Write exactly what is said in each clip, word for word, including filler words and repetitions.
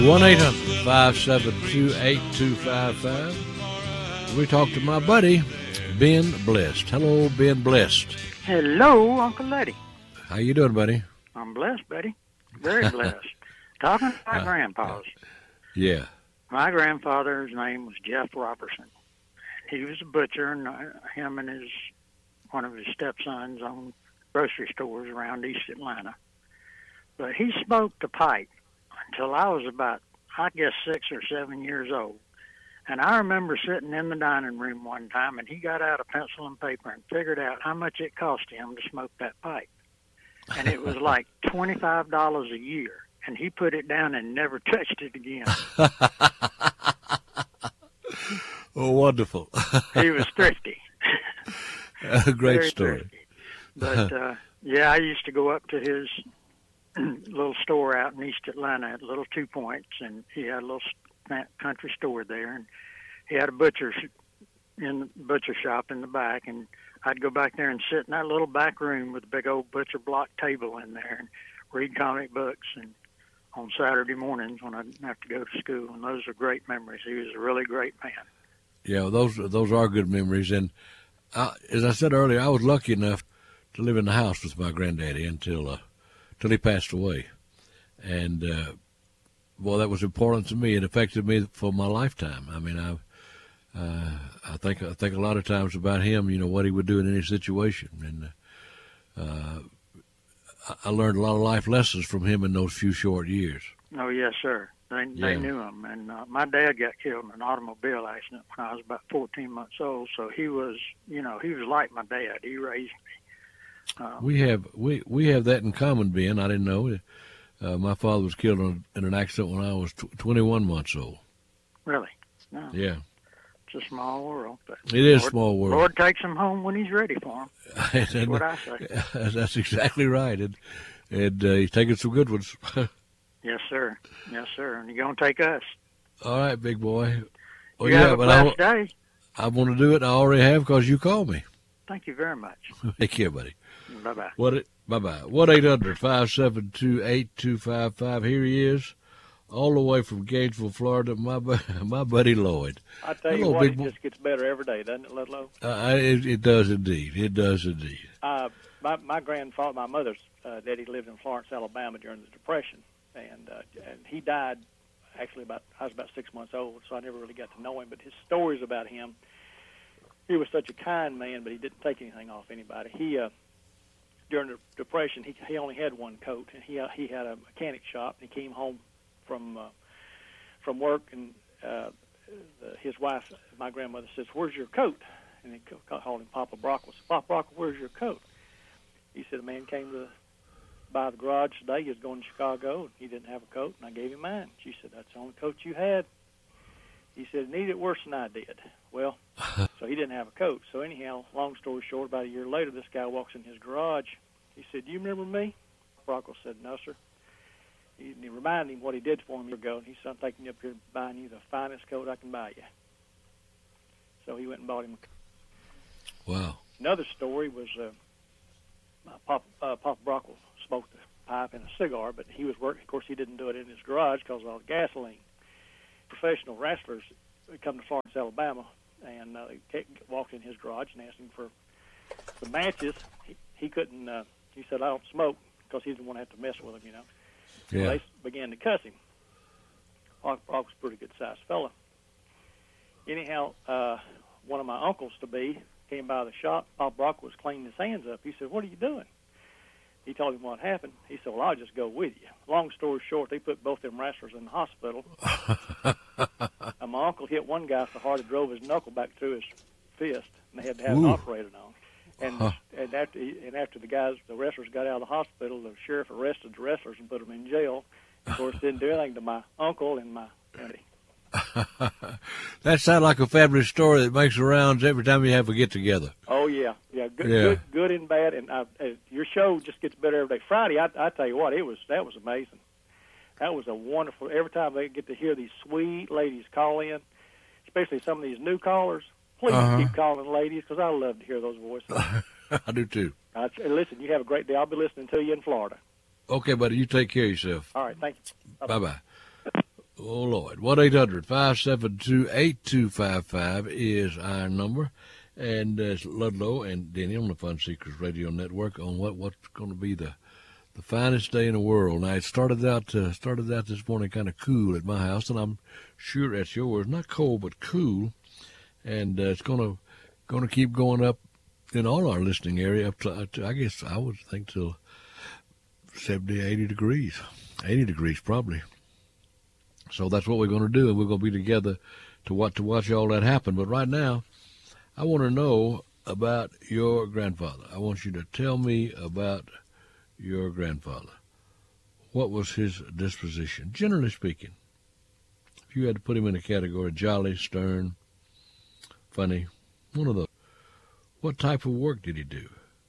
one eight hundred five seven two eight two five five. We talked to my buddy, Ben Blessed. Hello, Ben Blessed. Hello, Uncle Eddie. How you doing, buddy? I'm blessed, buddy. Very blessed. Talking to my Uh, grandpas. Yeah. My grandfather's name was Jeff Robertson. He was a butcher, and uh, him and his one of his stepsons owned grocery stores around East Atlanta. But he smoked a pipe until I was about, I guess, six or seven years old. And I remember sitting in the dining room one time, and he got out a pencil and paper and figured out how much it cost him to smoke that pipe. And it was like twenty-five dollars a year. And he put it down and never touched it again. Oh, wonderful. He was thrifty. A great Very story. thrifty. But, uh, yeah, I used to go up to his little store out in East Atlanta at Little Two Points, and he had a little country store there, and he had a butcher's in the butcher shop in the back, and I'd go back there and sit in that little back room with a big old butcher block table in there and read comic books and on Saturday mornings when I didn't have to go to school, and those are great memories. He was a really great man. Yeah, those those are good memories. And I, as I said earlier, I was lucky enough to live in the house with my granddaddy until uh, till he passed away. And uh, well, that was important to me. It affected me for my lifetime. I mean, I uh, I think I think a lot of times about him. You know what he would do in any situation, and uh, I learned a lot of life lessons from him in those few short years. Oh yes, sir. They they Yeah. knew him, and uh, my dad got killed in an automobile accident when I was about fourteen months old. So he was, you know, he was like my dad. He raised me. Um, We have we, we have that in common, Ben. I didn't know. Uh, my father was killed in, in an accident when I was tw- twenty-one months old. really, no, Yeah, it's a small world. But it is a Lord, small world. Lord takes him home when he's ready for him. That's And, what I say. That's exactly right. And, and uh, he's taking some good ones. Yes, sir. Yes, sir. And you're gonna take us. All right, big boy. Well, you yeah, have a but I, blessed day. I want to do it. I already have because you called me. Thank you very much. Take care, buddy. Bye bye. What? It, bye-bye. one eight hundred five seven two eight two five five. Here he is, all the way from Gainesville, Florida, my bu- my buddy Lloyd. I tell you Hello, what, big it boy. just gets better every day, doesn't it, Ludlow? Uh, it, it does indeed. It does indeed. Uh, my, my grandfather, my mother's uh, daddy lived in Florence, Alabama during the Depression, and uh, and he died actually about, I was about six months old, so I never really got to know him, but his stories about him, he was such a kind man, but he didn't take anything off anybody. He, uh, during the Depression, he he only had one coat, and he uh, he had a mechanic shop, and he came home from uh, from work, and uh, the, his wife, my grandmother, says, "Where's your coat?" And he called him Papa Brockle. Said, "Papa Brockle, where's your coat?" He said, "A man came to buy the garage today. He was going to Chicago, and he didn't have a coat, and I gave him mine." She said, "That's the only coat you had." He said, "Need it worse than I did." Well, so he didn't have a coat. So anyhow, long story short, about a year later, this guy walks in his garage. He said, "Do you remember me?" Brockle said, "No, sir." He, he reminded him what he did for him a year ago. And he said, "I'm taking you up here and buying you the finest coat I can buy you." So he went and bought him a coat. Wow. Another story was uh, uh, Pop, uh, Papa Brockle smoked a pipe and a cigar, but he was working. Of course, he didn't do it in his garage because of all the gasoline. Professional wrestlers come to Florence, Alabama, and uh, they walked in his garage and asked him for some matches. He, he couldn't. Uh, he said, "I don't smoke," because he didn't want to have to mess with them, you know. Yeah. So they began to cuss him. Papa Brockle was a pretty good-sized fella. Anyhow, uh, one of my uncles to be came by the shop. Papa Brockle was cleaning his hands up. He said, "What are you doing?" He told him what happened. He said, "Well, I'll just go with you." Long story short, they put both them wrestlers in the hospital. And my uncle hit one guy so hard it drove his knuckle back through his fist, and they had to have Ooh. it operated on. And Huh. and after he, and after the guys, the wrestlers got out of the hospital, the sheriff arrested the wrestlers and put them in jail. Of course, didn't do anything to my uncle and my auntie. That sounds like a fabulous story that makes the rounds every time you have a get together. Oh yeah, yeah, good, Yeah. good, good and bad. And I, uh, your show just gets better every day. Friday, I, I tell you what, it was that was amazing. That was a wonderful. Every time I get to hear these sweet ladies call in, especially some of these new callers, please Uh-huh. keep calling, ladies, because I love to hear those voices. I do too. Uh, listen, you have a great day. I'll be listening to you in Florida. Okay, buddy, you take care of yourself. All right, thank you. Bye bye. Oh, Lord. one eight hundred five seven two eight two five five is our number. And uh, it's Ludlow and Denny on the Fun Seekers Radio Network on what, what's going to be the the finest day in the world. Now, it started out uh, started out this morning kind of cool at my house, and I'm sure at yours. Not cold, but cool. And uh, it's going to going to keep going up in all our listening area up to, to, I guess, I would think till seventy, eighty degrees. eighty degrees probably. So that's what we're going to do, and we're going to be together to watch, to watch all that happen. But right now, I want to know about your grandfather. I want you to tell me about your grandfather. What was his disposition, generally speaking? If you had to put him in a category, jolly, stern, funny, one of those. What type of work did he do?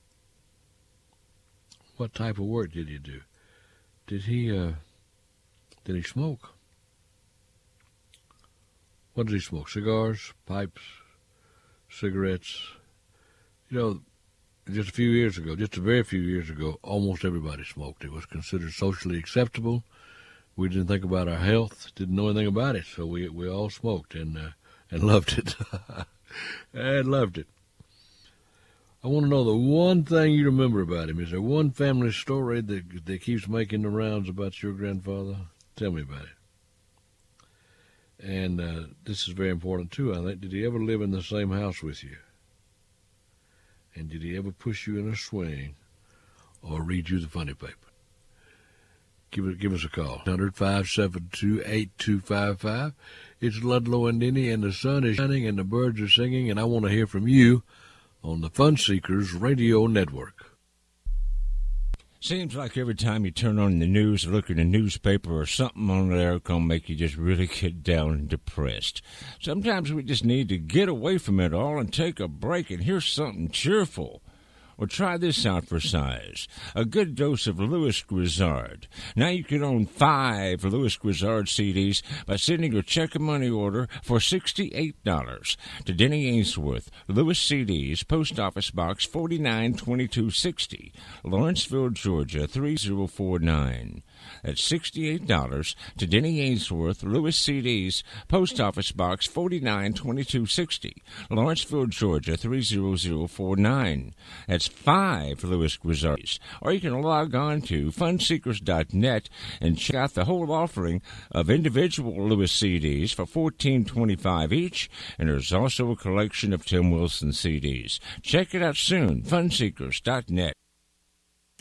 What type of work did he do? Did he, uh, did he smoke? What did he smoke? Cigars, pipes, cigarettes? You know, just a few years ago, just a very few years ago, almost everybody smoked. It was considered socially acceptable. We didn't think about our health, didn't know anything about it, so we we all smoked and uh, and loved it. and loved it. I want to know the one thing you remember about him. Is there one family story that that keeps making the rounds about your grandfather? Tell me about it. And uh, this is very important, too, I think. Did he ever live in the same house with you? And did he ever push you in a swing or read you the funny paper? Give it, give us a call. one hundred five seven two eight two five five. It's Ludlow and Denny, and the sun is shining and the birds are singing, and I want to hear from you on the Fun Seekers Radio Network. Seems like every time you turn on the news or look at a newspaper or something on there going to make you just really get down and depressed. Sometimes we just need to get away from it all and take a break and hear something cheerful. Well, try this out for size. A good dose of Louis Grizzard. Now you can own five Louis Grizzard C Ds by sending your check and money order for sixty-eight dollars to Denny Ainsworth, Louis C Ds, Post Office Box forty-nine twenty-two sixty, Lawrenceville, Georgia three zero four nine. That's sixty-eight dollars to Denny Ainsworth, Louis C Ds, Post Office Box forty-nine twenty-two sixty, Lawrenceville, Georgia three zero zero four nine. That's five Louis Grizzards. Or you can log on to fun seekers dot net and check out the whole offering of individual Louis C Ds for fourteen twenty-five each, and there's also a collection of Tim Wilson C Ds. Check it out soon, fun seekers dot net.